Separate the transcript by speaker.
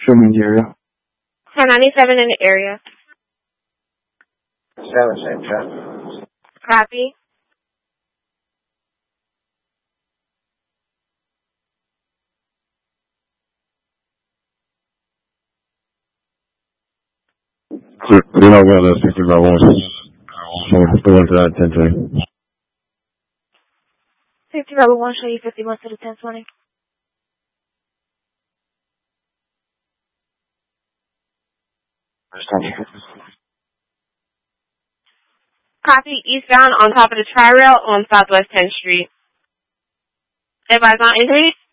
Speaker 1: Show me the area.
Speaker 2: 1097 in the area.
Speaker 3: 7, same traffic.
Speaker 2: Copy.
Speaker 1: Clear. You're not going to 65 1 to that 1020.
Speaker 2: 6501, show you 51 to the 1020. Copy, eastbound on top of the Tri-Rail on Southwest 10th Street. Advise on entry.